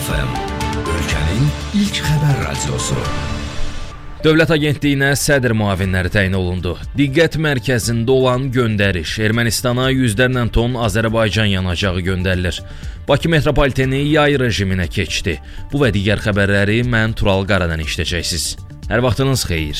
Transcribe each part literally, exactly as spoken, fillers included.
Real F M, ölkənin ilk xəbər radiosu. Dövlət Agentliyinə sədr müavinləri təyin olundu. Diqqət mərkəzində olan göndəriş: Ermənistana yüzlərlə ton Azərbaycan yanacağı göndərilir. Bakı metropoliteni yay rejiminə keçdi. Bu və digər xəbərləri mən Tural Qaradan işləyəcəksiniz. Hər vaxtınız xeyir.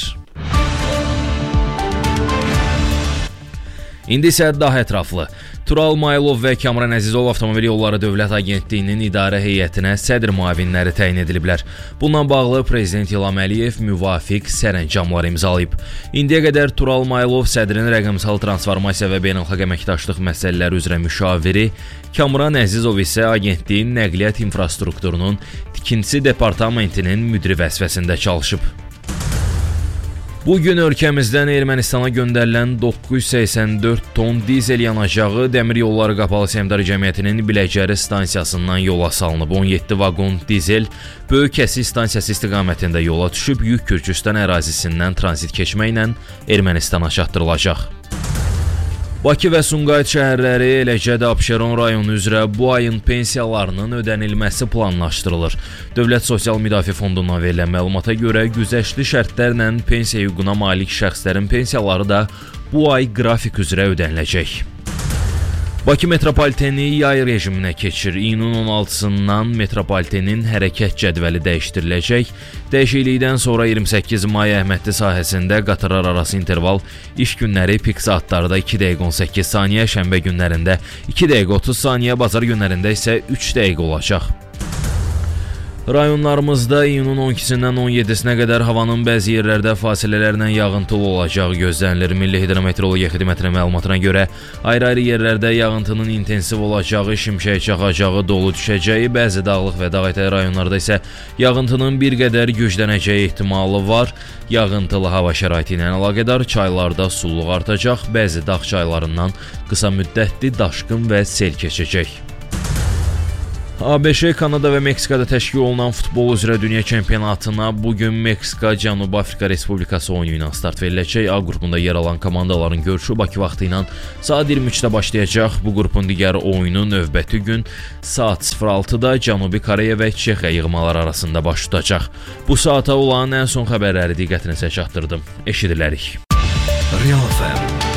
İndi isə daha ətraflı. Tural Maylov və Kamran Əzizov Avtomobil Yolları Dövlət Agentliyinin idarə heyətinə sədr müavinləri təyin ediliblər. Bundan bağlı Prezident İlham Əliyev müvafiq sərəncamlar imzalayıb. İndiyə qədər Tural Maylov sədrin rəqəmsal transformasiya və beynəlxalq əməkdaşlıq məsələləri üzrə müşaviri, Kamran Əzizov isə agentliyin nəqliyyat infrastrukturunun tikintisi departamentinin müdiri vəzifəsində çalışıb. Bu gün ölkəmizdən Ermənistana göndərilən doqquz yüz səksən dörd ton dizel yanacağı Dəmir Yolları Qapalı Səhmdar Cəmiyyətinin Biləcəri stansiyasından yola salınıb. on yeddi vaqon dizel Böyük Kəsi stansiyası istiqamətində yola düşüb yük Gürcüstan ərazisindən tranzit keçməklə Ermənistana çatdırılacaq. Bakı və Sumqayıt şəhərləri, eləcə də Abşeron rayonu üzrə bu ayın pensiyalarının ödənilməsi planlaşdırılır. Dövlət Sosial Müdafiə Fondundan verilən məlumata görə güzəştli şərtlərlə pensiya hüququna malik şəxslərin pensiyaları da bu ay qrafik üzrə ödəniləcək. Bakı metropoliteni yay rejiminə keçir. İyunun on altısından metropolitenin hərəkət cədvəli dəyişdiriləcək. Dəyişiklikdən sonra iyirmi səkkiz may Əhmədli sahəsində qatarlar arası interval iş günləri pik saatlarda iki dəqiqə on səkkiz saniyə, şənbə günlərində iki dəqiqə otuz saniyə, bazar günlərində isə üç dəqiqə olacaq. Rayonlarımızda iyunun on ikisindən on yeddisinə qədər havanın bəzi yerlərdə fasilələrlə yağıntılı olacağı gözlənilir. Milli Hidrometeorologiya Xidmətinin məlumatına görə ayrı-ayrı yerlərdə yağıntının intensiv olacağı, şimşək çaxacağı, dolu düşəcəyi, bəzi dağlıq və dağətəyi rayonlarda isə yağıntının bir qədər güclənəcəyi ehtimalı var. Yağıntılı hava şəraiti ilə əlaqədar çaylarda sululuq artacaq, bəzi dağ çaylarından qısa müddətli daşqın və sel keçəcək. A B Ş, Kanada və Meksikada təşkil olunan futbol üzrə dünya çempionatına bugün Meksika, Cənubi Afrika Respublikası oyunu ilə start veriləcək. A qrupunda yer alan komandaların görüşü Bakı vaxtı ilə saat iyirmi üçdə başlayacaq. Bu qrupun digər oyunu növbəti gün saat sıfır altıda Cənubi Koreya və Çexiya yığmaları arasında baş tutacaq. Bu saata olan ən son xəbərləri diqqətinizə çatdırdım. Eşidilərik. Real F M